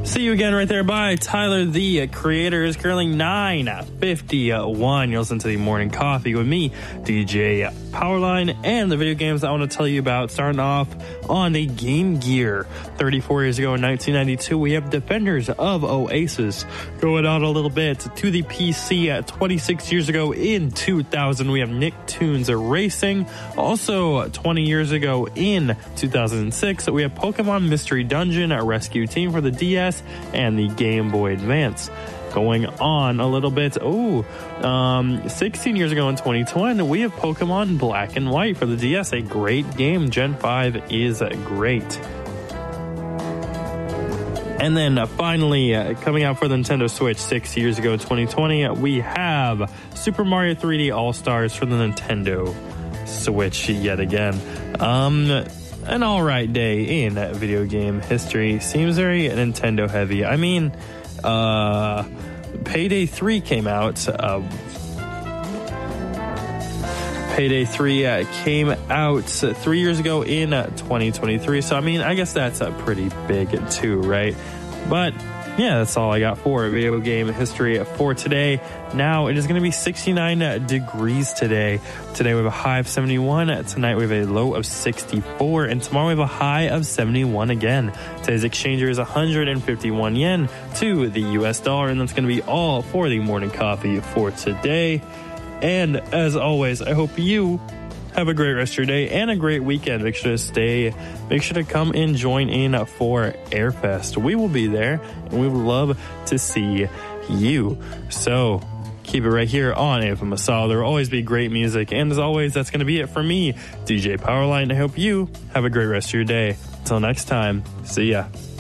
See you again right there by Tyler, the Creator. Is currently 9:51. You listen to the Morning Coffee with me, DJ Powerline, and the video games I want to tell you about. Starting off on the Game Gear. 34 years ago in 1992, we have Defenders of Oasis. Going on a little bit to the PC at 26 years ago in 2000, we have Nicktoons Racing. Also, 20 years ago in 2006, we have Pokemon Mystery Dungeon Rescue Team for the DS and the Game Boy Advance. Going on a little bit, 16 years ago in 2020, we have Pokemon Black and White for the DS, a great game. Gen 5 is great. And then finally, coming out for the Nintendo Switch 6 years ago in 2020, we have Super Mario 3D All-Stars for the Nintendo Switch yet again. An alright day in video game history. Seems very Nintendo heavy. I mean, Payday 3 came out. Payday 3 came out 3 years ago in 2023. So, I mean, I guess that's pretty big too, right? But yeah, that's all I got for video game history for today. Now it is going to be 69 degrees today. Today we have a high of 71. Tonight we have a low of 64. And tomorrow we have a high of 71 again. Today's exchanger is 151 yen to the US dollar. And that's going to be all for the Morning Coffee for today. And as always, I hope you have a great rest of your day and a great weekend. Make sure to come and join in for Airfest. We will be there and we would love to see you. So keep it right here on AFM Masala. There will always be great music. And as always, that's going to be it for me, DJ Powerline. I hope you have a great rest of your day. Until next time, see ya.